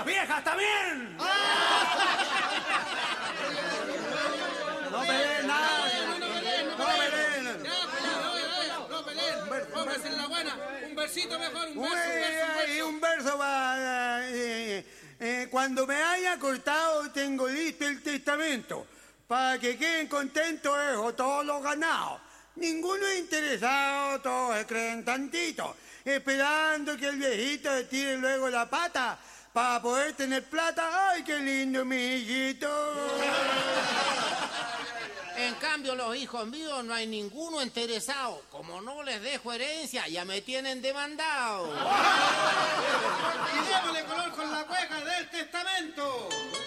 las viejas también! No peleen nada. No peleen. No peleen. Póngase en la buena. Un versito mejor, un Un verso para... cuando me haya cortado, tengo listo el testamento. Para que queden contentos, dejo todos los ganados. Ninguno es interesado, todos se creen tantito. Esperando que el viejito le tire luego la pata para poder tener plata. ¡Ay, qué lindo, mi hijito! En cambio, los hijos míos no hay ninguno interesado. Como no les dejo herencia, ya me tienen demandado. Y démosle color con la cueca del testamento.